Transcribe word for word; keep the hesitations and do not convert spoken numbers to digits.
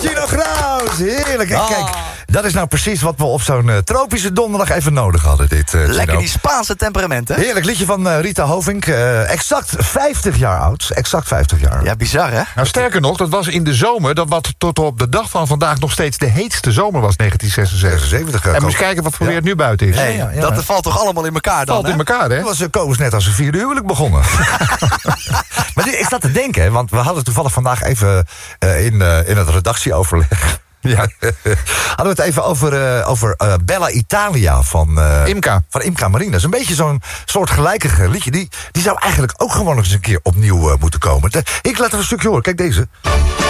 Gino Graus, heerlijk. En Ah. kijk, dat is nou precies wat we op zo'n uh, tropische donderdag even nodig hadden. Dit, uh, Lekker Gino. die Spaanse temperament, hè? Heerlijk liedje van uh, Rita Hovink. Uh, exact vijftig jaar oud. Exact vijftig jaar. Ja, bizar, hè? Nou, sterker nog, dat was in de zomer... dat wat tot op de dag van vandaag nog steeds de heetste zomer was, negentien zesenzeventig. zevenenzeventig, uh, En moet Ko- eens kijken wat voor Ja. weer het nu buiten is. Hey, ja, ja. dat valt toch allemaal in elkaar dan, Valt hè? in elkaar, hè? Dat was uh, Kobus net als een vierde huwelijk begonnen. Maar dit, ik sta te denken, hè, want we hadden toevallig vandaag even uh, in, uh, in het redactieoverleg... Ja. Hadden we het even over, uh, over uh, Bella Italia van, uh, Imca. van Imca Marina. Dat is een beetje zo'n soort gelijkig liedje. Die, die zou eigenlijk ook gewoon nog eens een keer opnieuw uh, moeten komen. De, ik laat er een stukje horen. Kijk deze.